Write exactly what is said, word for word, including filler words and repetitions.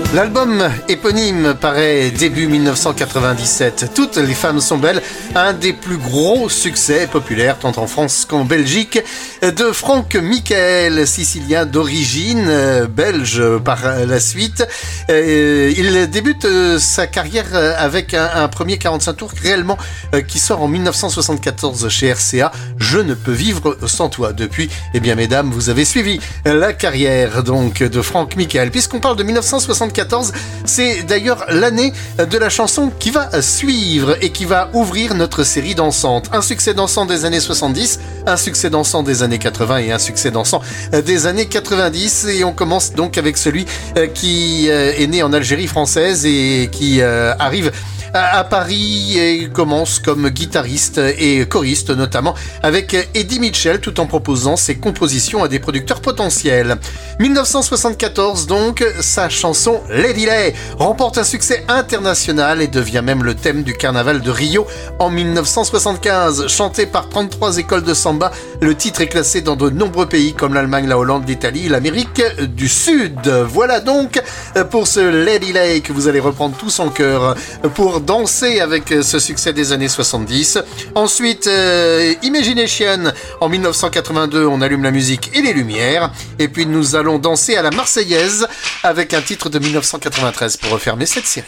L'album éponyme paraît début mille neuf cent quatre-vingt-dix-sept. Toutes les femmes sont belles, un des plus gros succès populaires tant en France qu'en Belgique de Franck Michael, sicilien d'origine, euh, belge par la suite. Euh, il débute euh, sa carrière avec un, un premier quarante-cinq tours réellement euh, qui sort en mille neuf cent soixante-quatorze chez R C A. Je ne peux vivre sans toi. Depuis, eh bien mesdames, vous avez suivi la carrière donc de Franck Michael. Puisqu'on parle de mille neuf cent soixante-quatorze, c'est d'ailleurs l'année de la chanson qui va suivre et qui va ouvrir notre série dansante. Un succès dansant des années soixante-dix, un succès dansant des années quatre-vingts et un succès dansant des années quatre-vingt-dix. Et on commence donc avec celui qui est né en Algérie française et qui arrive à Paris et commence comme guitariste et choriste notamment avec Eddie Mitchell tout en proposant ses compositions à des producteurs potentiels. mille neuf cent soixante-quatorze donc, sa chanson Lady Lay remporte un succès international et devient même le thème du carnaval de Rio en mille neuf cent soixante-quinze. Chanté par trente-trois écoles de samba, le titre est classé dans de nombreux pays comme l'Allemagne, la Hollande, l'Italie et l'Amérique du Sud. Voilà donc pour ce Lady Lay que vous allez reprendre tous en chœur pour danser avec ce succès des années soixante-dix. Ensuite, euh, Imagination. En mille neuf cent quatre-vingt-deux, on allume la musique et les lumières. Et puis nous allons danser à la Marseillaise avec un titre de mille neuf cent quatre-vingt-treize pour refermer cette série.